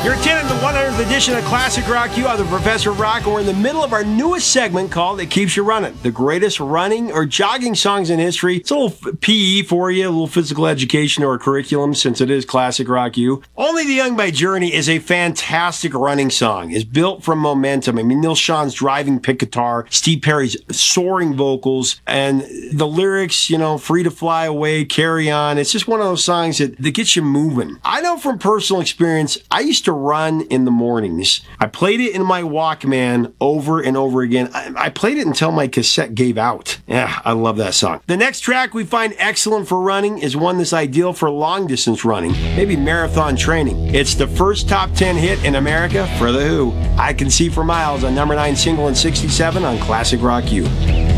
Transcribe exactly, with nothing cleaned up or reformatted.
You're attending the one hundredth edition of Classic Rock U. I'm the Professor of Rock, and we're in the middle of our newest segment called It Keeps You Running. The greatest running or jogging songs in history. It's a little P E for you, a little physical education or curriculum, since it is Classic Rock U. Only the Young by Journey is a fantastic running song. It's built from momentum. I mean, Neil Sean's driving pick guitar, Steve Perry's soaring vocals, and the lyrics, you know, free to fly away, carry on. It's just one of those songs that, that gets you moving. I know from personal experience, I used to run in the mornings. I played it in my Walkman over and over again. I, I played it until my cassette gave out. Yeah, I love that song. The next track we find excellent for running is one that's ideal for long distance running, maybe marathon training. It's the first top ten hit in America for The Who. I Can See for Miles, a number nine single in sixty-seven on Classic Rock U.